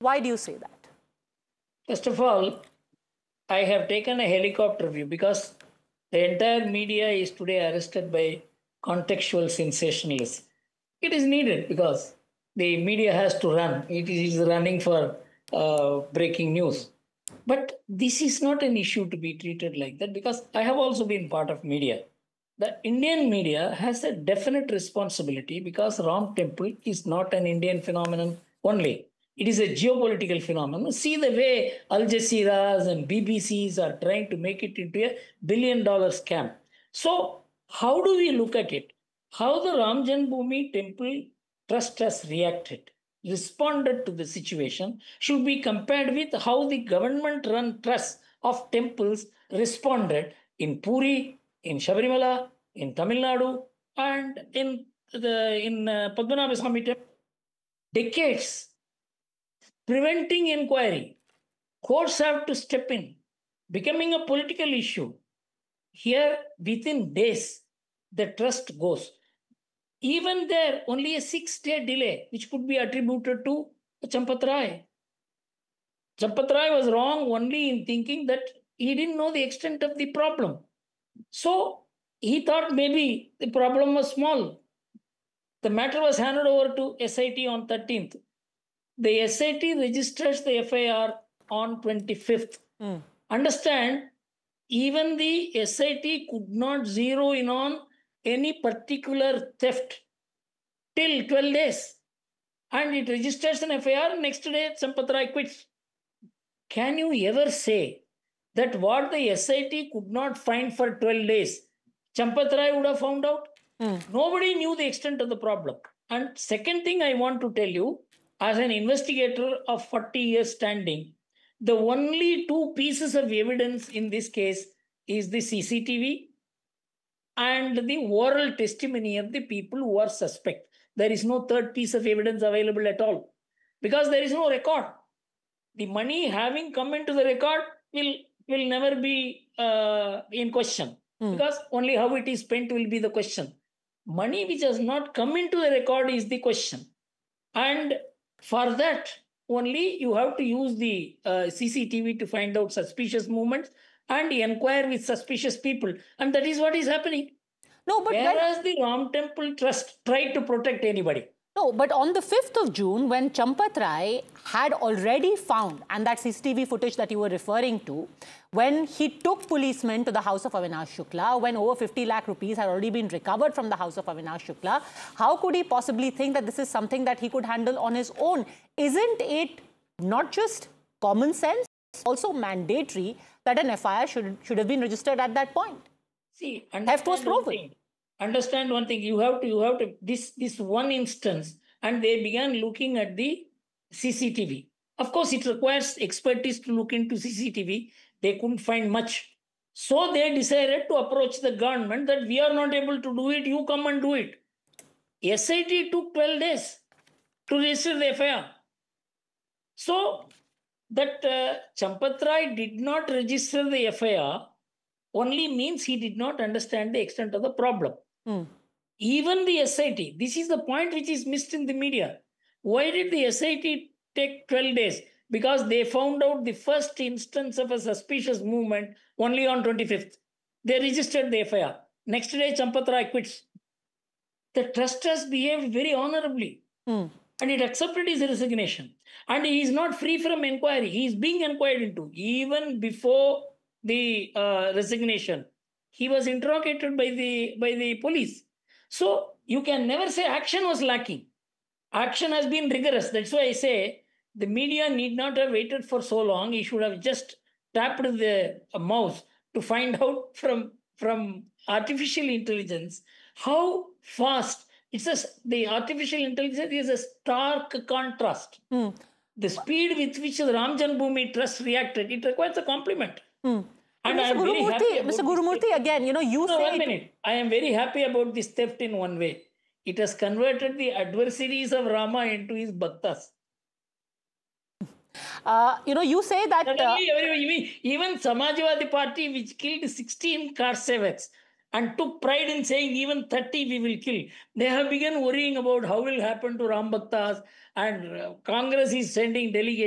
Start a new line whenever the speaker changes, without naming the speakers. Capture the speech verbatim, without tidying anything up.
Why do you say that?
First of all, I have taken a helicopter view because the entire media is today arrested by contextual sensationalism. It is needed because the media has to run. It is running for uh, breaking news. But this is not an issue to be treated like that because I have also been part of media. The Indian media has a definite responsibility because Ram Temple is not an Indian phenomenon only. It is a geopolitical phenomenon. See the way Al Jazeera's and B B C's are trying to make it into a billion dollar scam. So, how do we look at it? How the Ram Janmabhoomi Temple Trust has reacted, responded to the situation, should be compared with how the government run trust of temples responded in Puri, in Shabarimala, in Tamil Nadu, and in the in uh, Padmanabha Swami temple. Decades preventing inquiry. Courts have to step in, becoming a political issue. Here, within days, the trust goes. Even there, only a six-day delay, which could be attributed to Champat Rai. Champat Rai was wrong only in thinking that he didn't know the extent of the problem. So he thought maybe the problem was small. The matter was handed over to S I T on thirteenth. The S I T registers the F I R on twenty-fifth. Mm. Understand, even the S I T could not zero in on any particular theft till twelve days. And it registers an F I R, next day Champat Rai quits. Can you ever say that what the S I T could not find for twelve days, Champat Rai would have found out? Mm. Nobody knew the extent of the problem. And second thing I want to tell you, as an investigator of forty years standing, the only two pieces of evidence in this case is the C C T V and the oral testimony of the people who are suspect. There is no third piece of evidence available at all because there is no record. The money having come into the record will, will never be uh, in question mm. because only how it is spent will be the question. Money which has not come into the record is the question. And for that, only you have to use the uh, C C T V to find out suspicious movements and inquire with suspicious people. And that is what is happening. No, but whereas when... the Ram Temple Trust tried to protect anybody.
No, but on the fifth of June, when Champat Rai had already found, and that C C T V footage that you were referring to, when he took policemen to the house of Avinash Shukla, when over fifty lakh rupees had already been recovered from the house of Avinash Shukla, how could he possibly think that this is something that he could handle on his own? Isn't it not just common sense, also mandatory that an F I R should, should have been registered at that point?
See, theft was proven. Understand one thing, you have to, you have to, this, this one instance, and they began looking at the C C T V. Of course, it requires expertise to look into C C T V. They couldn't find much. So they decided to approach the government that we are not able to do it, you come and do it. S I T took twelve days to register the F I R. So that uh, Champat Rai did not register the F I R only means he did not understand the extent of the problem. Mm. Even the S I T, this is the point which is missed in the media. Why did the S I T take twelve days? Because they found out the first instance of a suspicious movement only on twenty-fifth. They registered the F I R. Next day, Champat Rai quits. The trust has behaved very honorably. Mm. And it accepted his resignation. And he is not free from inquiry. He is being inquired into. Even before the uh, resignation, he was interrogated by the by the police. So you can never say action was lacking. Action has been rigorous. That's why I say the media need not have waited for so long. He should have just tapped the uh, mouse to find out from from artificial intelligence how fast. It's a, the artificial intelligence is a stark contrast. Mm. The speed with which the Ram Janmabhoomi Trust reacted, it requires a compliment. Mm. And
Mister Gurumurthy, Mister Gurumurthy, again, you know, you
no,
say...
one minute. I am very happy about this theft in one way. It has converted the adversaries of Rama into his bhaktas.
Uh, you know, you say that... Uh,
even, even Samajwadi Party, which killed sixteen car sevaks and took pride in saying even thirty we will kill, they have begun worrying about how will happen to Ram Bhaktas, and uh, Congress is sending delegations.